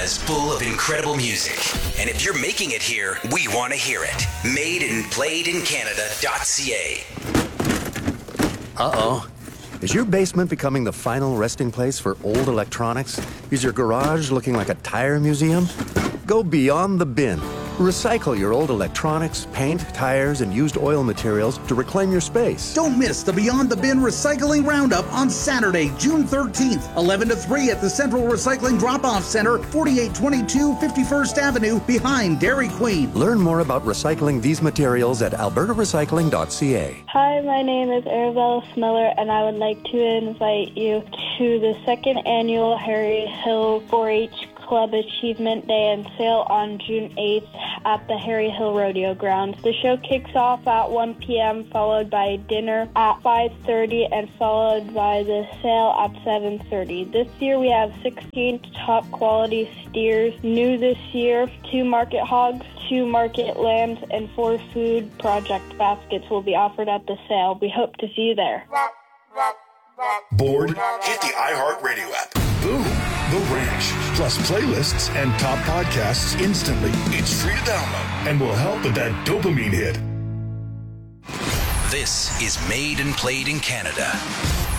is full of incredible music. And if you're making it here, we want to hear it. MadeandPlayedInCanada.ca. Uh-oh. Is your basement becoming the final resting place for old electronics? Is your garage looking like a tire museum? Go beyond the bin. Recycle your old electronics, paint, tires, and used oil materials to reclaim your space. Don't miss the Beyond the Bin Recycling Roundup on Saturday, June 13th, 11 to 3 at the Central Recycling Drop-Off Center, 4822 51st Avenue, behind Dairy Queen. Learn more about recycling these materials at albertarecycling.ca. Hi, my name is Arabella Smeller, and I would like to invite you to the second annual Harry Hill 4-H Club Achievement Day and Sale on June 8th at the Harry Hill Rodeo Grounds. The show kicks off at 1 p.m., followed by dinner at 5:30, and followed by the sale at 7:30. This year we have 16 top quality steers. New this year, 2 market hogs, 2 market lambs, and 4 food project baskets will be offered at the sale. We hope to see you there. Bored? Hit the iHeartRadio app. Boom. The Ranch. Plus playlists and top podcasts instantly. It's free to download and will help with that dopamine hit. This is Made and Played in Canada.